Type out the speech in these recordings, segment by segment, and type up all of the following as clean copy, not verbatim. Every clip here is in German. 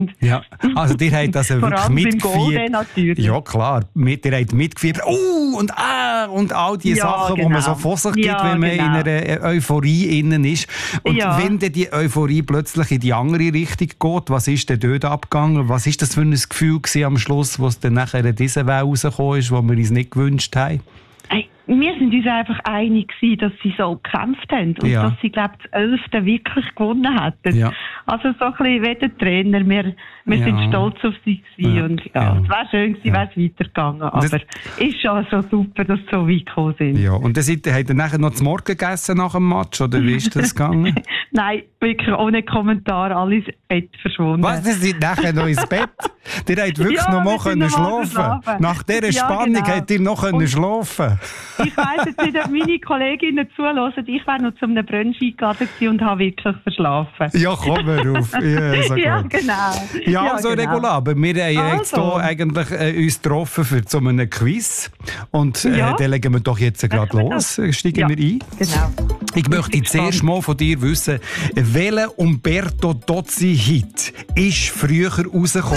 Ja, also ihr habt das wirklich mitgefiebert. Natürlich. Ja klar, ihr habt mitgefiebert. Und all die Sachen, die man so vor sich gibt, wenn man in einer Euphorie innen ist. Und wenn dann die Euphorie plötzlich in die andere Richtung geht, was ist denn dort abgegangen? Was ist das für ein Gefühl gewesen am Schluss, wo es dann nachher in dieser Welt rausgekommen ist, wo wir uns nicht gewünscht haben? Wir sind uns einfach einig gewesen, dass sie so gekämpft haben und dass sie, glaube ich, das 11. wirklich gewonnen hätten. Ja. Also so ein bisschen wie der Trainer. Wir sind stolz auf sie gewesen und es wäre schön gewesen, wäre es weitergegangen. Aber es ist schon so super, dass sie so weit gekommen sind. Ja. Und dann habt ihr nachher noch zu Morgen gegessen nach dem Match, oder wie ist das gegangen? Nein, wirklich ohne Kommentar, alle ins Bett verschwunden. Was, ihr seid nachher noch ins Bett? Ihr habt wirklich noch mal schlafen. Nach dieser Spannung habt ihr noch schlafen. Ich weiss jetzt nicht, ob meine Kolleginnen zuhören. Ich war noch zu einem Brunch eingeladen und habe wirklich verschlafen. Ja, komm mal auf. Ja, so ja, genau. Ja, so genau. Regular. Aber wir haben jetzt hier eigentlich uns getroffen für so einen Quiz. Und dann legen wir doch jetzt gerade los. Steigen wir ein. Genau. Ich möchte zuerst mal von dir wissen, welcher Umberto Tozzi-Hit ist früher rausgekommen?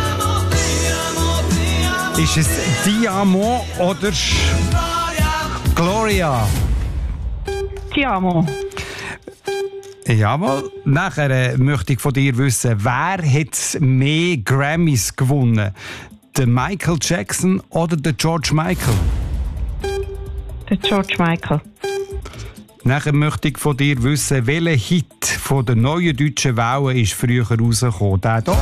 Ist es Ti amo oder Gloria? Ti amo. Jawohl. Nachher möchte ich von dir wissen, wer hat mehr Grammys gewonnen? Der Michael Jackson oder der George Michael? Der George Michael. Nachher möchte ich von dir wissen, welcher Hit von der neuen deutschen Welle ist früher rausgekommen? Der hier?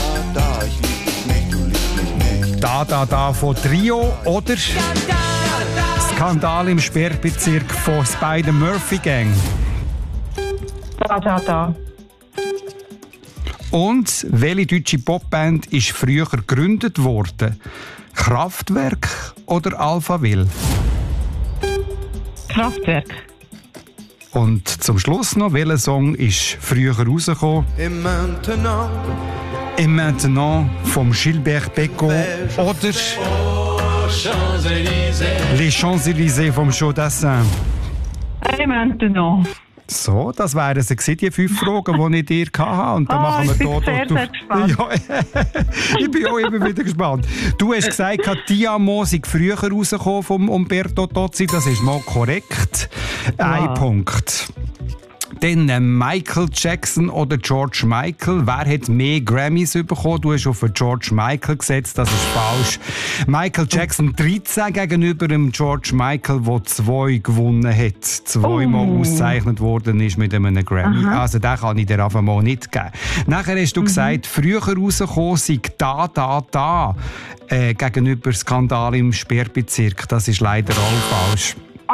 Da von Trio oder Skandal im Sperrbezirk von Spider-Murphy-Gang? Da. Und welche deutsche Popband ist früher gegründet worden? Kraftwerk oder Alphaville? Kraftwerk. Und zum Schluss noch, welcher Song ist früher rausgekommen? Et maintenant vom Gilbert Bécaud oder Les Champs-Élysées vom Jodassin. Et maintenant. So, das wären die 5 Fragen, die ich dir hatte. Und dann machen wir ich bin sehr gespannt. Ja, ich bin auch immer wieder gespannt. Du hast gesagt, Ti amo sei früher rausgekommen vom Umberto Tozzi. Das ist mal korrekt. Ein Punkt. Dann Michael Jackson oder George Michael. Wer hat mehr Grammys bekommen? Du hast auf George Michael gesetzt, das ist falsch. Michael Jackson 13 gegenüber dem George Michael, der 2 gewonnen hat. 2-mal ausgezeichnet worden ist mit einem Grammy. Aha. Also den kann ich dir einfach mal nicht geben. Nachher hast du gesagt, früher rausgekommen sei da gegenüber Skandal im Sperrbezirk. Das ist leider auch falsch.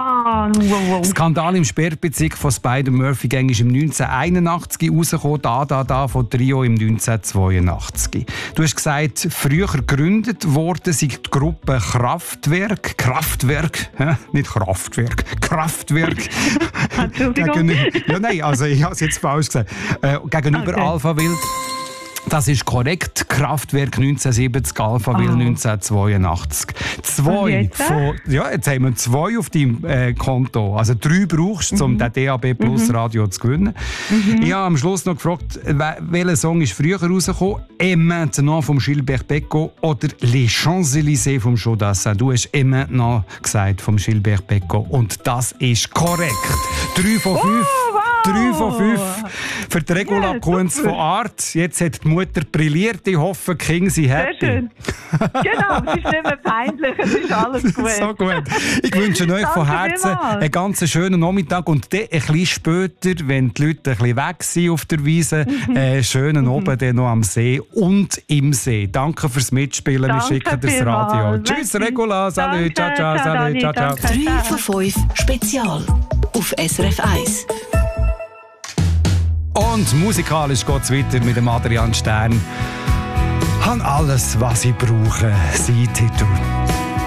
Skandal im Sperrbezirk von Spider-Murphy-Gang ist im 1981 rausgekommen, da von Trio im 1982. Du hast gesagt, früher gegründet worden sei die Gruppe Kraftwerk. Nicht Kraftwerk. Entschuldigung. Ja, nein, also ich habe es jetzt falsch gesagt. Gegenüber Alphaville. Das ist korrekt. Kraftwerk 1970, Alphaville 1982. 2 von... Ja, jetzt haben wir 2 auf deinem Konto. Also 3 brauchst du, um den DAB Plus Radio zu gewinnen. Ich habe am Schluss noch gefragt, welcher Song ist früher rausgekommen? Et maintenant vom Gilbert Bécaud oder Les Champs-Élysées vom Jodassin. Du hast Et maintenant gesagt vom Gilbert Bécaud. Und das ist korrekt. 3 von 5. 3 von 5 für die Regula Kunz von Art. Jetzt hat die Mutter brilliert. Ich hoffe, die Kinder sind happy. Sehr schön. Genau, es ist nicht mehr peinlich. Es ist alles gut. So gut. Ich wünsche euch von Herzen einen ganz schönen Nachmittag und dann ein bisschen später, wenn die Leute ein bisschen weg sind auf der Wiese, einen schönen Abend dann noch am See und im See. Danke fürs Mitspielen. Wir schicken das Radio. Tschüss, Regula. Salut. Ciao, ciao. Salut. Ciao, ciao. 3 von 5 Spezial auf SRF 1. Und musikalisch geht es weiter mit dem Adrian Stern. Han alles, was ich brauche, sein Titel.